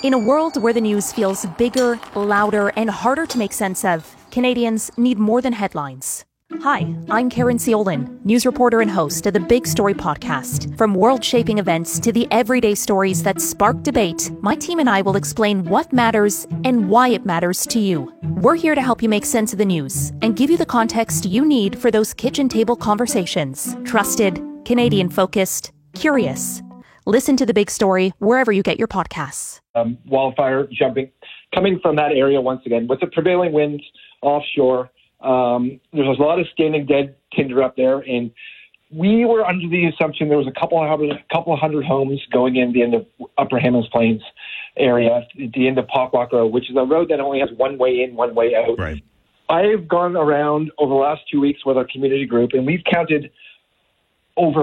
In a world where the news feels bigger, louder, and harder to make sense of, Canadians need more than headlines. Hi, I'm Karen Ciolin, news reporter and host of the Big Story podcast. From world-shaping events to the everyday stories that spark debate, my team and I will explain what matters and why it matters to you. We're here to help you make sense of the news and give you the context you need for those kitchen table conversations. Trusted, Canadian-focused, curious. Listen to The Big Story wherever you get your podcasts. Wildfire jumping, coming from that area once again. With the prevailing winds offshore, there's a lot of standing dead tinder up there, and we were under the assumption there was a couple of hundred homes going in the end of Upper Hammonds Plains area, at the end of Pockwalk Road, which is a road that only has one way in, one way out. Right. I've gone around over the last 2 weeks with our community group, and we've counted over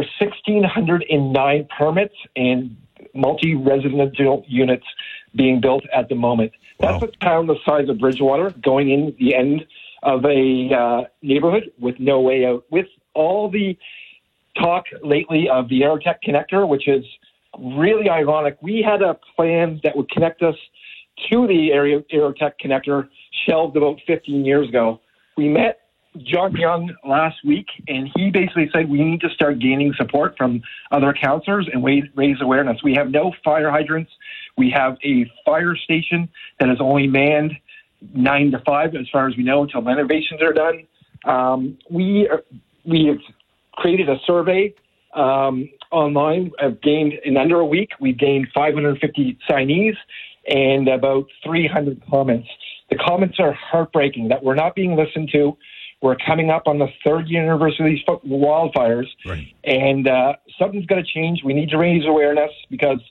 1,609 permits and multi-residential units being built at the moment. Wow. That's a town the size of Bridgewater going in the end of a neighborhood with no way out. With all the talk lately of the Aerotech connector, which is really ironic, we had a plan that would connect us to the Aerotech connector shelved about 15 years ago. We met John Young last week, and he basically said we need to start gaining support from other councillors and raise awareness. We have no fire hydrants. We have a fire station that is only manned 9 to 5, as far as we know, until renovations are done. We have created a survey online. I've gained, in under a week, we've gained 550 signees and about 300 comments. The comments are heartbreaking that we're not being listened to. We're coming up on the third year anniversary of these wildfires, right, and something's got to change. We need to raise awareness, because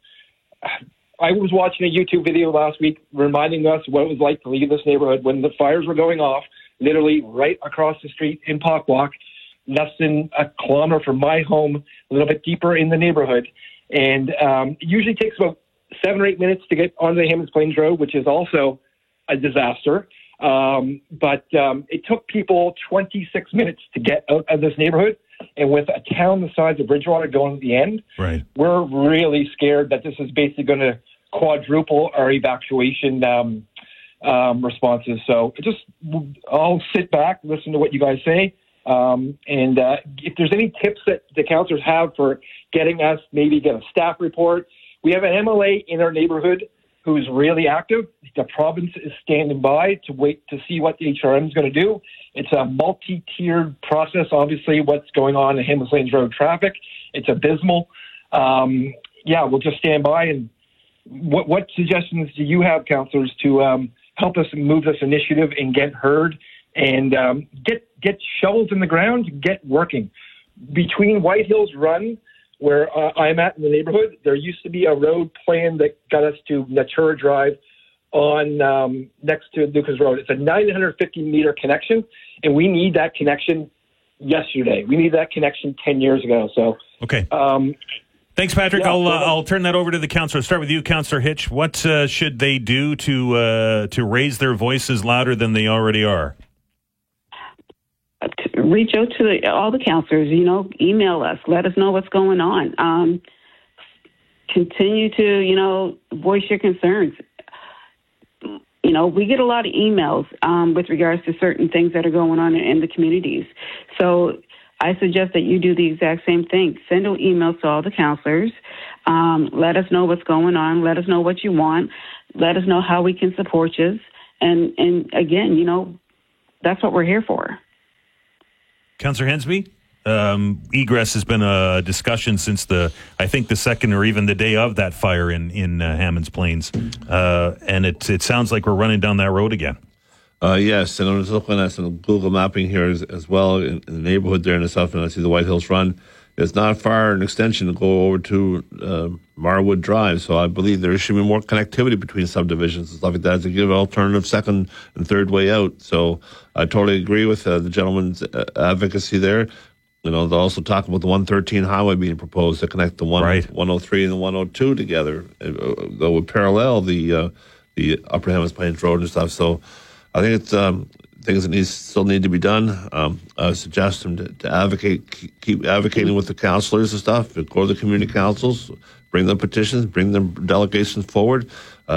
I was watching a YouTube video last week reminding us what it was like to leave this neighborhood when the fires were going off, literally right across the street in Pockwalk, less than a kilometer from my home, a little bit deeper in the neighborhood. And it usually takes about 7 or 8 minutes to get onto the Hammonds Plains Road, which is also a disaster. But it took people 26 minutes to get out of this neighborhood. And with a town the size of Bridgewater going to the end, right, we're really scared that this is basically going to quadruple our evacuation responses. So I'll sit back, listen to what you guys say. And if there's any tips that the councillors have for getting us, maybe get a staff report. We have an MLA in our neighborhood who's really active. The province is standing by to wait to see what the HRM is going to do. It's a multi-tiered process, obviously, what's going on in Hammonds Plains Road traffic. It's abysmal. We'll just stand by. And what suggestions do you have, councillors, to help us move this initiative and get heard and get shovels in the ground, get working? Between White Hills Run, where I'm at in the neighborhood, there used to be a road plan that got us to Natura Drive on next to Lucas Road. It's a 950-meter connection, and we need that connection yesterday. We need that connection 10 years ago. So, okay. Thanks, Patrick. I'll turn that over to the councillor. Start with you, Councillor Hitch. What should they do to raise their voices louder than they already are? Reach out to all the councillors, email us, let us know what's going on. Continue to, voice your concerns. We get a lot of emails with regards to certain things that are going on in the communities. So I suggest that you do the exact same thing. Send out emails to all the councillors. Let us know what's going on. Let us know what you want. Let us know how we can support you. And again, that's what we're here for. Councillor Hensby, egress has been a discussion since the second or even the day of that fire in Hammonds Plains, and it sounds like we're running down that road again. Yes, and I was looking at some Google mapping here as well in the neighborhood there in the south, and I see the White Hills Run. It's not far an extension to go over to Marwood Drive, so I believe there should be more connectivity between subdivisions and stuff like that to give an alternative second and third way out. So I totally agree with the gentleman's advocacy there. They'll also talk about the 113 highway being proposed to connect the 103 and the 102 together. That would parallel the Upper Hammonds Plains Road and stuff. So I think it's things that still need to be done. I suggest them to keep advocating with the councillors and stuff. Go to the community councils, bring them petitions, bring them delegations forward.